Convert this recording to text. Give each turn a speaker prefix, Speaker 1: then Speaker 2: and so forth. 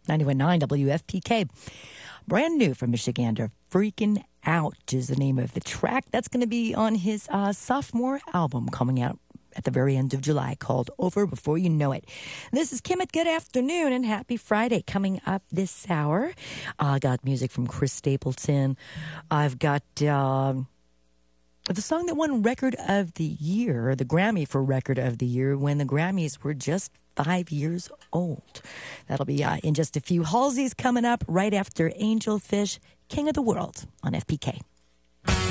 Speaker 1: 91.9 WFPK. Brand new from Michigander, Freaking Out is the name of the track. That's going to be on his sophomore album coming out at the very end of July called Over Before You Know It. This is Kim at Good Afternoon and happy Friday. Coming up this hour, I got music from Chris Stapleton. I've got the song that won Record of the Year, the Grammy for Record of the Year, when the Grammys were just 5 years old. That'll be in just a few. Halsey's coming up right after Angel Fish, King of the World on FPK.